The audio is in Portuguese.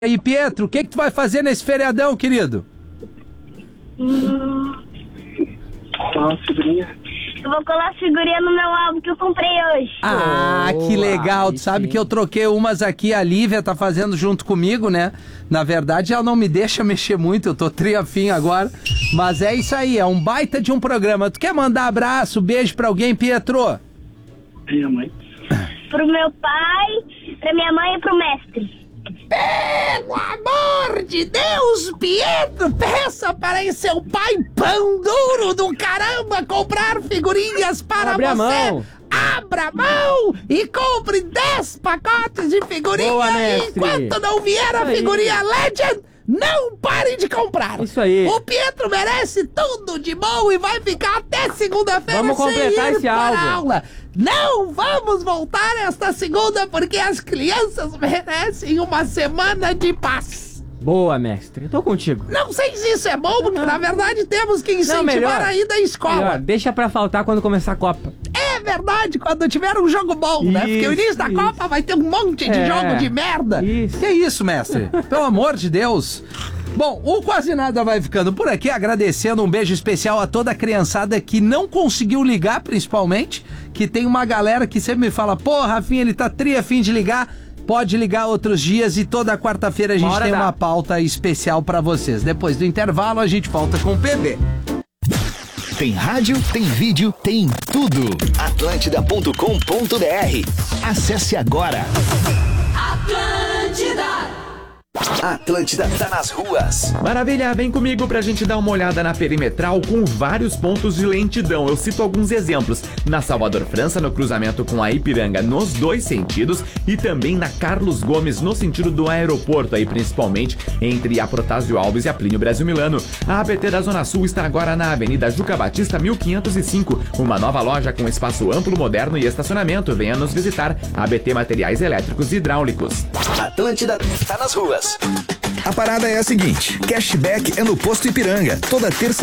E aí, Pietro, o que tu vai fazer nesse feriadão, querido? Colar figurinha. Eu vou colar figurinha no meu álbum que eu comprei hoje. Que legal. Tu sabe que eu troquei umas aqui, a Lívia tá fazendo junto comigo, né? Na verdade, ela não me deixa mexer muito, eu tô triafim agora. Mas é isso aí, é um baita de um programa. Tu quer mandar abraço, beijo pra alguém, Pietro? Minha mãe. Pro meu pai, pra minha mãe e pro mestre. Pelo amor de Deus, Pietro, peça para seu pai pão duro do caramba comprar figurinhas para Abre você. a mão. Abra a mão e compre 10 pacotes de figurinha. Boa, mestre. Enquanto não vier a figurinha Legend, não pare de comprar. Isso aí. O Pietro merece tudo de bom e vai ficar até segunda-feira Vamos completar sem ir esse para álbum. aula. Não vamos voltar esta segunda porque as crianças merecem uma semana de paz. Boa, mestre. Eu tô contigo. Não sei se isso é bom, porque na verdade temos que incentivar melhor. a ida à escola. Melhor, deixa pra faltar quando começar a Copa. É verdade, quando tiver um jogo bom, né? Porque o início da Isso. Copa vai ter um monte de jogo de merda. Isso. Que isso, mestre? Pelo amor de Deus. Bom, o Quase Nada vai ficando por aqui, agradecendo um beijo especial a toda a criançada que não conseguiu ligar, principalmente, que tem uma galera que sempre me fala, pô, Rafinha, ele tá tri-afim de ligar, pode ligar outros dias e toda quarta-feira a gente Bora tem dar. uma pauta especial pra vocês. Depois do intervalo a gente volta com o PB. Tem rádio, tem vídeo, tem tudo. Atlântida.com.br. Acesse agora. Atlântida tá nas ruas. Maravilha, vem comigo pra gente dar uma olhada na perimetral com vários pontos de lentidão. Eu cito alguns exemplos. Na Salvador França, no cruzamento com a Ipiranga, nos dois sentidos, e também na Carlos Gomes, no sentido do aeroporto, aí principalmente entre a Protásio Alves e a Plínio Brasil Milano. A ABT da Zona Sul está agora na Avenida Juca Batista 1505, uma nova loja com espaço amplo, moderno e estacionamento. Venha nos visitar. ABT Materiais Elétricos e Hidráulicos. Atlântida tá nas ruas. A parada é a seguinte: cashback é no Posto Ipiranga. Toda terça